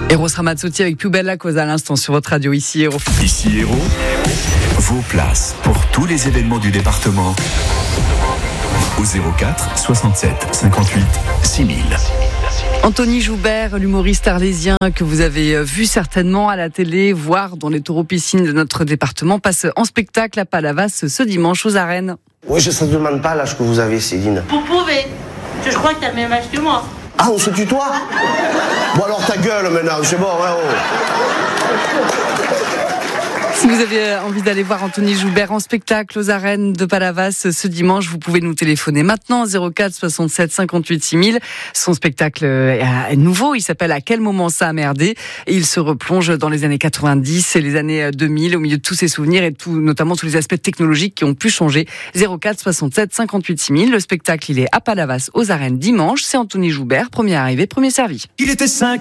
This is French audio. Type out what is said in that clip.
Eros Ramazzotti avec Plus belle la cause à l'instant sur votre radio. Ici Héros. Ici Héros, vos places pour tous les événements du département au 04 67 58 6000. Anthony Joubert, l'humoriste arlésien que vous avez vu certainement à la télé, voire dans les taureaux-piscines de notre département, passe en spectacle à Palavas ce dimanche aux arènes. Oui, ça ne demande pas l'âge que vous avez, Céline. Vous pouvez. Je crois que t'as le même âge que moi. Ah, on se tutoie? Bon alors ta gueule maintenant, c'est bon, hein, oh. Si vous avez envie d'aller voir Anthony Joubert en spectacle aux arènes de Palavas ce dimanche, vous pouvez nous téléphoner maintenant 04 67 58 6000. Son spectacle est nouveau, il s'appelle À quel moment ça a merdé et il se replonge dans les années 90 et les années 2000 au milieu de tous ses souvenirs et notamment tous les aspects technologiques qui ont pu changer. 04 67 58 6000. Le spectacle, il est à Palavas aux arènes dimanche. C'est Anthony Joubert, premier arrivé, premier servi. Il était 5.